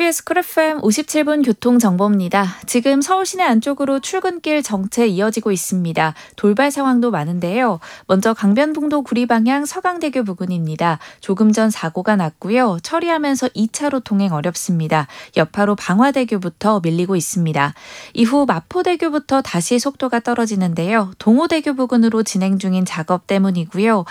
KBS 쿨 FM 57분 교통정보입니다. 지금 서울 시내 안쪽으로 출근길 정체 이어지고 있습니다. 돌발 상황도 많은데요. 먼저 강변북로 구리 방향 서강대교 부근입니다. 조금 전 사고가 났고요. 처리하면서 2차로 통행 어렵습니다. 여파로 방화대교부터 밀리고 있습니다. 이후 마포대교부터 다시 속도가 떨어지는데요. 동호대교 부근으로 진행 중인 작업 때문이고요.